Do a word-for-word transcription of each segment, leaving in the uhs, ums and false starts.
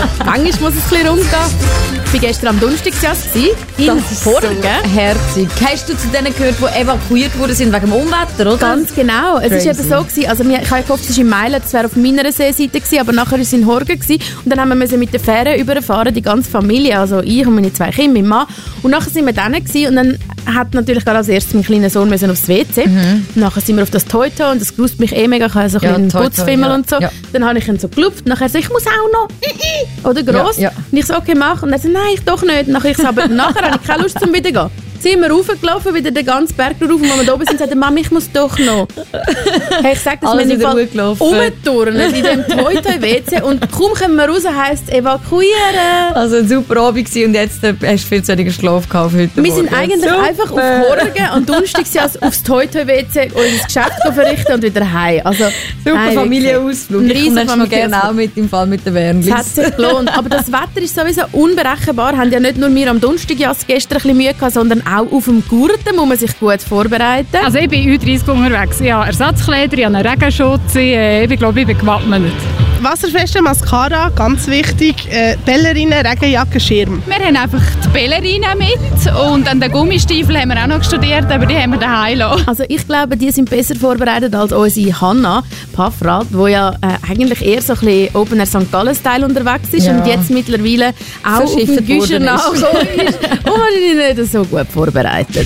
manchmal muss es ein bisschen rumgehen. Ich war gestern am Donnerstag in Horgen. So herzig. Hast du zu denen gehört, die evakuiert worden sind wegen dem Unwetter, oder? Ganz genau. Es war eben so gewesen, also ich habe gehofft, es war in Meilen, das wäre auf meiner Seeseite gewesen, aber nachher war es in Horgen gewesen. Und dann haben wir mit der Fähre überfahren, die ganze Familie, also ich und meine zwei Kinder, mein Mann. Und nachher sind wir dann gewesen, und dann hat natürlich gerade als erstes mein kleiner Sohn müssen aufs W C. Mhm. Nachher sind wir auf das Toi-Toi und das grusst mich eh mega, ich habe so ja, einen Putzfimmel ja. und so. Ja. Dann habe ich ihn so gelupft, nachher so, ich muss auch noch, oder gross. Ja, ja. Und ich so, okay, mach. Und er so, nein, ich doch nicht. Und nachher, ich so, aber nachher habe ich keine Lust zum wieder gehen. Sind wir raufgelaufen, wieder den ganzen Berg rauf, und wenn wir da oben sind, sagte Mama, ich muss doch noch. Hey, ich sage, dass wir in Fall umturnen in dem Toi-Toi-W C und kaum kommen wir raus, heisst es evakuieren. Also ein super Abend gewesen und jetzt hast du viel zu wenig Schlaf gehabt heute Wir Morgen. sind eigentlich super. einfach auf Horgen und Donnerstag sind aufs Toi-Toi-W C unser Geschäft verrichten und wieder heim. Also, super nein, Familienausflug. Ich komme noch gerne auch mit im Fall mit den Wernlis. Es hat sich gelohnt. Aber das Wetter ist sowieso unberechenbar. Haben ja nicht nur wir am Donnerstag ja gestern ein bisschen Mühe gehabt, sondern auch auf dem Gurten muss man sich gut vorbereiten. Also ich bin U dreißig unterwegs. Ich habe Ersatzkleider, ich habe einen Regenschutz. Ich, ich glaube, ich bin gewappnet. Wasserfeste Mascara, ganz wichtig. Äh, Ballerinen, Regenjacke, Schirm. Wir haben einfach die Ballerinen mit und an den Gummistiefeln haben wir auch noch studiert, aber die haben wir daheim gelassen. Also ich glaube, die sind besser vorbereitet als unsere Hanna Paffrath, die ja äh, eigentlich eher so ein bisschen Open Air Sankt Gallen-Style unterwegs ist ja. und jetzt mittlerweile auch auf dem Güscher nachgekommen ist und wahrscheinlich nicht so gut vorbereitet.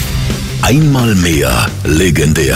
Einmal mehr legendär.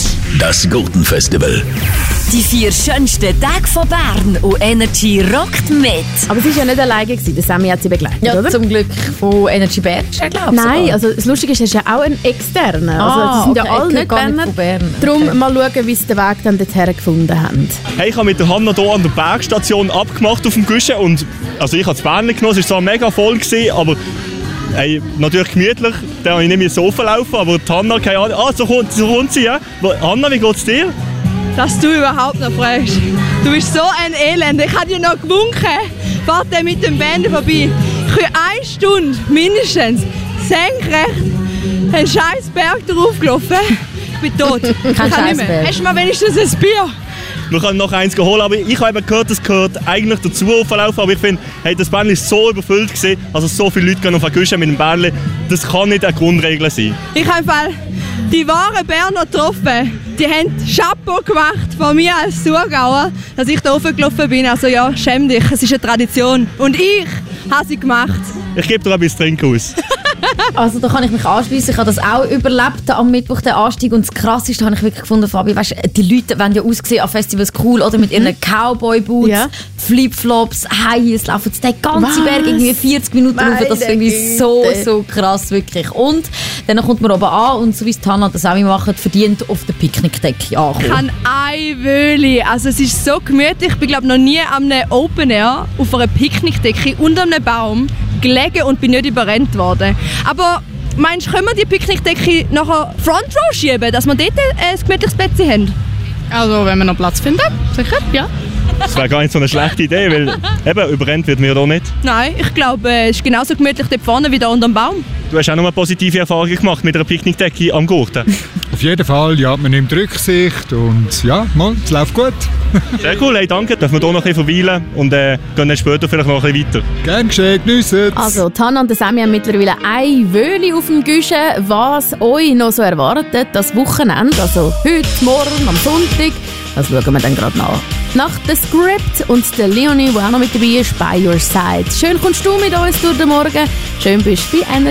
Das Gurtenfestival. Die vier schönsten Tage von Bern und Energy rockt mit. Aber sie war ja nicht alleine gewesen. Der Sammy hat sie begleitet, ja, oder? Zum Glück von Energy Bern, glaube ich. Nein, sogar. Also das Lustige ist, es ist ja auch ein externer. Ah, also das sind okay, ja alle nicht Berner. Bern. Darum okay. mal schauen, wie sie den Weg dann dorthin gefunden haben. Hey, ich habe mit der Hanna hier an der Bergstation abgemacht auf dem Güschen und also ich habe das Bähnchen genommen, es war zwar mega voll gewesen, aber hey, natürlich gemütlich, da habe ich nicht mehr so laufen, aber die Hanna, keine Ahnung, ah, so kommt, so kommt sie, ja. Hanna, wie geht's dir? Dass du überhaupt noch fragst. Du bist so ein Elend. Ich hatte ja noch gewunken, fahrt der mit dem Bänder vorbei. Ich bin eine Stunde mindestens senkrecht einen scheiß Berg drauf gelaufen. Ich bin tot. Ich kann nicht mehr. Hast du mal wenigstens ein Bier? Wir können noch eins geholt, aber ich habe eben gehört, das gehört eigentlich dazu auflaufen, aber ich finde, hey, das Bändchen ist so überfüllt gewesen, also so viele Leute gehen auf eine Küche mit dem Bändchen, das kann nicht eine Grundregel sein. Ich habe im Fall die wahren Berner getroffen. Die haben Chapeau gemacht von mir als Thurgauer, dass ich da hochgelaufen bin. Also ja, schäm dich, es ist eine Tradition. Und ich habe sie gemacht. Ich gebe dir ein bisschen Trinken aus. Also da kann ich mich anschließen. Ich habe das auch überlebt am Mittwoch, den Anstieg. Und das Krasseste habe ich wirklich gefunden, Fabi. Weißt, die Leute wollen ja aussehen an Festivals cool, oder mit ihren Cowboy-Boots, ja. Flipflops, High Heels, laufen den ganzen Berg irgendwie vierzig Minuten rauf. Das finde ich so, so krass, wirklich. Und dann kommt man oben an und so wie es Hanna das auch macht, verdient auf der Picknickdecke ankommen. Ich habe ein Wöli. Also es ist so gemütlich. Ich bin glaube noch nie an einem Open Air auf einer Picknickdecke unter einem Baum gelegen und bin nicht überrennt worden. Aber meinst du, können wir die Picknickdecke nachher Front Row schieben, dass wir dort ein gemütliches Plätzchen haben? Also wenn wir noch Platz finden, sicher, ja. Das wäre gar nicht so eine schlechte Idee, weil eben überrennt wird mir da nicht. Nein, ich glaube, es ist genauso gemütlich dort vorne wie da unter dem Baum. Du hast auch noch eine positive Erfahrung gemacht mit einer Picknickdecke am Gurten. Auf jeden Fall, ja, man nimmt Rücksicht und ja, mal, es läuft gut. Sehr cool, hey, danke. Dürfen wir hier noch ein bisschen verweilen und äh, gehen dann später vielleicht noch ein bisschen weiter. Gern geschehen, geniessen. Also, Hanna und Sammy haben mittlerweile ein Wöli auf dem Güschen. Was euch noch so erwartet, das Wochenende, also heute, morgen, am Sonntag, das schauen wir dann gerade nach. Nach The Script und der Leonie, die auch noch mit dabei ist, By Your Side. Schön kommst du mit uns durch den Morgen. Schön bist du bei Energy.